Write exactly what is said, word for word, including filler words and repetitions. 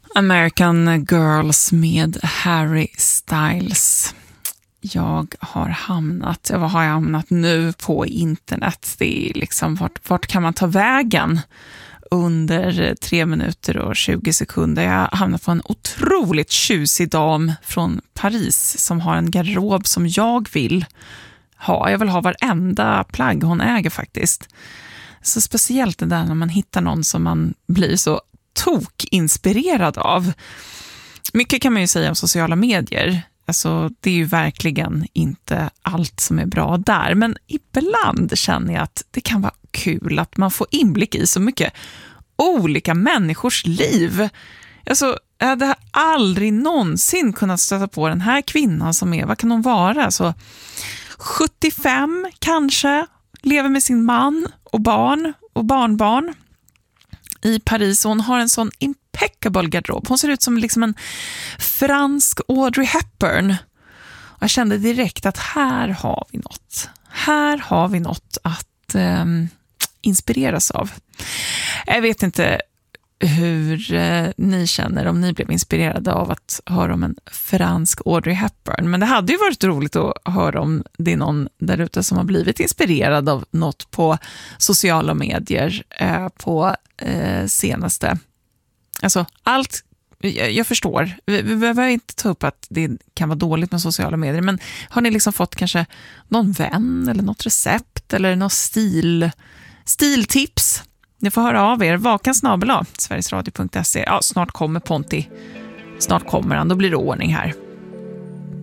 American Girls med Harry Styles. Jag har hamnat, vad har jag hamnat nu på internet? Det är liksom, vart, vart kan man ta vägen under tre minuter och tjugo sekunder? Jag har hamnat på en otroligt tjusig dam från Paris som har en garderob som jag vill ha. Jag vill ha varenda plagg hon äger faktiskt. Så speciellt det där när man hittar någon som man blir så tok-inspirerad av. Mycket kan man ju säga om sociala medier. Alltså, det är ju verkligen inte allt som är bra där. Men ibland känner jag att det kan vara kul att man får inblick i så mycket olika människors liv. Alltså, jag hade aldrig någonsin kunnat stöta på den här kvinnan som är, vad kan hon vara? Alltså, sjuttiofem kanske, lever med sin man och barn och barnbarn i Paris. Hon har en sån impeccable garderob. Hon ser ut som liksom en fransk Audrey Hepburn. Och jag kände direkt att här har vi något. Här har vi något att eh, inspireras av. Jag vet inte hur eh, ni känner, om ni blev inspirerade av att höra om en fransk Audrey Hepburn. Men det hade ju varit roligt att höra om det är någon där ute som har blivit inspirerad av något på sociala medier eh, på eh, senaste. Alltså allt, jag, jag förstår. Vi, vi behöver inte ta upp att det kan vara dåligt med sociala medier, men har ni liksom fått kanske någon vän eller något recept eller någon stil, stiltips? Ni får höra av er. Vakan snabel-a sverigesradio punkt se. Ja, snart kommer Ponti. Snart kommer han. Då blir det ordning här.